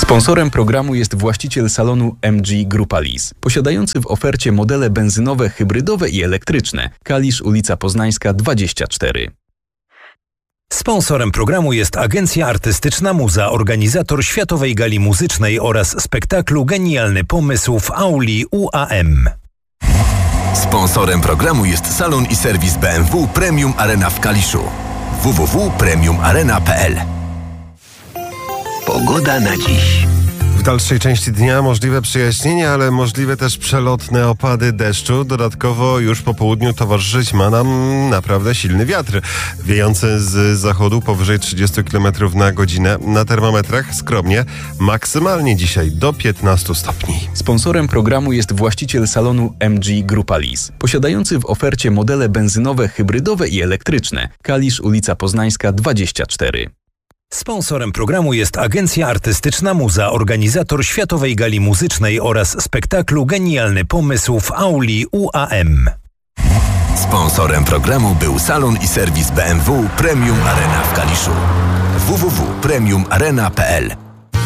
Sponsorem programu jest właściciel salonu MG Grupa Lis, posiadający w ofercie modele benzynowe, hybrydowe i elektryczne. Kalisz, ulica Poznańska 24. Sponsorem programu jest Agencja Artystyczna Muza, organizator Światowej Gali Muzycznej oraz spektaklu Genialny Pomysł w auli UAM. Sponsorem programu jest salon i serwis BMW Premium Arena w Kaliszu. www.premiumarena.pl. Pogoda na dziś. W dalszej części dnia możliwe przejaśnienie, ale możliwe też przelotne opady deszczu. Dodatkowo już po południu towarzyszyć ma nam naprawdę silny wiatr, wiejący z zachodu powyżej 30 km na godzinę. Na termometrach skromnie, maksymalnie dzisiaj do 15 stopni. Sponsorem programu jest właściciel salonu MG Grupa Lis, posiadający w ofercie modele benzynowe, hybrydowe i elektryczne. Kalisz, ulica Poznańska 24. Sponsorem programu jest Agencja Artystyczna Muza, organizator Światowej Gali Muzycznej oraz spektaklu Genialny Pomysł w auli UAM. Sponsorem programu był salon i serwis BMW Premium Arena w Kaliszu. www.premiumarena.pl.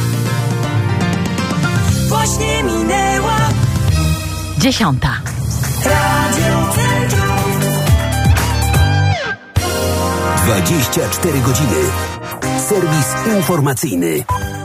Właśnie minęła 10. Radio Centrum. 24 godziny. Serwis informacyjny.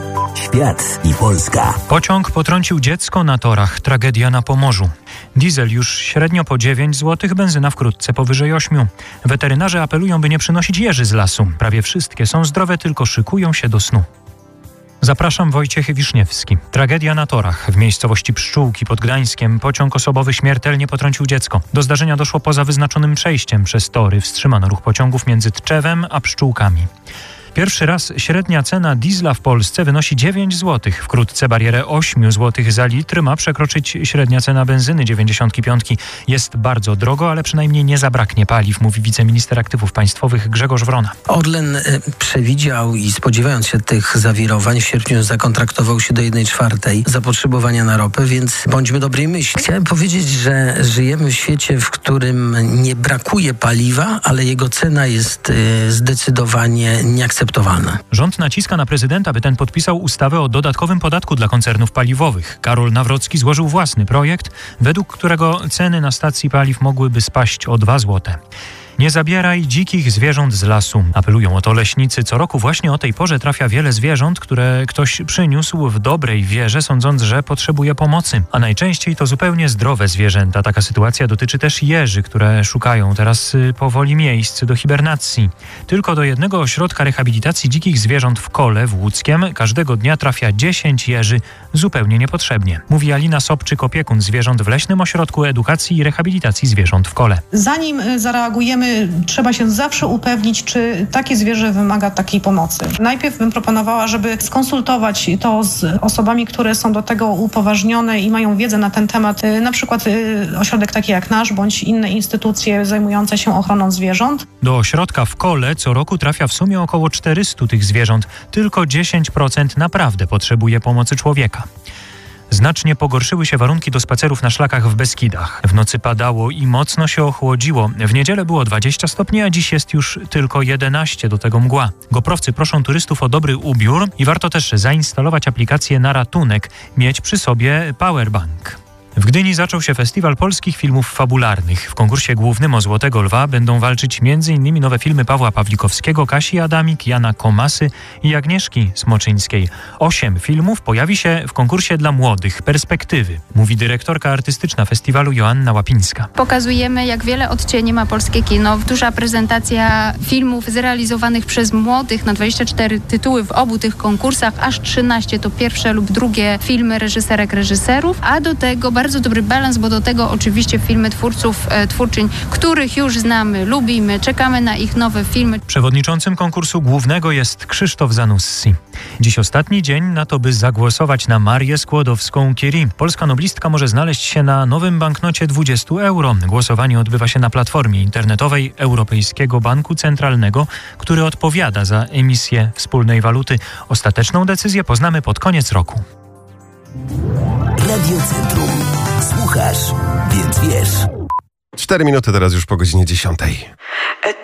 Świat i Polska. Pociąg potrącił dziecko na torach. Tragedia na Pomorzu. Diesel już średnio po 9 zł, benzyna wkrótce powyżej 8. Weterynarze apelują, by nie przynosić jeży z lasu. Prawie wszystkie są zdrowe, tylko szykują się do snu. Zapraszam, Wojciech Wiszniewski. Tragedia na torach. W miejscowości Pszczółki pod Gdańskiem pociąg osobowy śmiertelnie potrącił dziecko. Do zdarzenia doszło poza wyznaczonym przejściem przez tory. Wstrzymano ruch pociągów między Tczewem a Pszczółkami. Pierwszy raz średnia cena diesla w Polsce wynosi 9 zł. Wkrótce barierę 8 zł za litr ma przekroczyć średnia cena benzyny 95. Jest bardzo drogo, ale przynajmniej nie zabraknie paliw, mówi wiceminister aktywów państwowych Grzegorz Wrona. Orlen przewidział i spodziewając się tych zawirowań w sierpniu zakontraktował się do 1/4 zapotrzebowania na ropę, więc bądźmy dobrej myśli. Chciałem powiedzieć, że żyjemy w świecie, w którym nie brakuje paliwa, ale jego cena jest zdecydowanie nieakceptowalna. Rząd naciska na prezydenta, by ten podpisał ustawę o dodatkowym podatku dla koncernów paliwowych. Karol Nawrocki złożył własny projekt, według którego ceny na stacji paliw mogłyby spaść o 2 zł. Nie zabieraj dzikich zwierząt z lasu. Apelują o to leśnicy. Co roku właśnie o tej porze trafia wiele zwierząt, które ktoś przyniósł w dobrej wierze, sądząc, że potrzebuje pomocy. A najczęściej to zupełnie zdrowe zwierzęta. Taka sytuacja dotyczy też jeży, które szukają teraz powoli miejsc do hibernacji. Tylko do jednego ośrodka rehabilitacji dzikich zwierząt w Kole w Łódzkiem każdego dnia trafia 10 jeży zupełnie niepotrzebnie. Mówi Alina Sobczyk, opiekun zwierząt w Leśnym Ośrodku Edukacji i Rehabilitacji Zwierząt w Kole. Zanim zareagujemy, trzeba się zawsze upewnić, czy takie zwierzę wymaga takiej pomocy. Najpierw bym proponowała, żeby skonsultować to z osobami, które są do tego upoważnione i mają wiedzę na ten temat, na przykład ośrodek taki jak nasz, bądź inne instytucje zajmujące się ochroną zwierząt. Do ośrodka w Kole co roku trafia w sumie około 400 tych zwierząt. Tylko 10% naprawdę potrzebuje pomocy człowieka. Znacznie pogorszyły się warunki do spacerów na szlakach w Beskidach. W nocy padało i mocno się ochłodziło. W niedzielę było 20 stopni, a dziś jest już tylko 11, do tego mgła. Goprowcy proszą turystów o dobry ubiór i warto też zainstalować aplikację na ratunek, mieć przy sobie powerbank. W Gdyni zaczął się festiwal polskich filmów fabularnych. W konkursie głównym o Złotego Lwa będą walczyć m.in. nowe filmy Pawła Pawlikowskiego, Kasi Adamik, Jana Komasy i Agnieszki Smoczyńskiej. 8 filmów pojawi się w konkursie dla młodych. Perspektywy, mówi dyrektorka artystyczna festiwalu Joanna Łapińska. Pokazujemy, jak wiele odcieni ma polskie kino. Duża prezentacja filmów zrealizowanych przez młodych na 24 tytuły w obu tych konkursach. Aż 13 to pierwsze lub drugie filmy reżyserek, reżyserów, a do tego bardzo dobry balans, bo do tego oczywiście filmy twórców, twórczyń, których już znamy, lubimy, czekamy na ich nowe filmy. Przewodniczącym konkursu głównego jest Krzysztof Zanussi. Dziś ostatni dzień na to, by zagłosować na Marię Skłodowską-Curie. Polska noblistka może znaleźć się na nowym banknocie 20 euro. Głosowanie odbywa się na platformie internetowej Europejskiego Banku Centralnego, który odpowiada za emisję wspólnej waluty. Ostateczną decyzję poznamy pod koniec roku. Radio Centrum. Słuchasz, więc wiesz. 4 minuty teraz już po godzinie 10.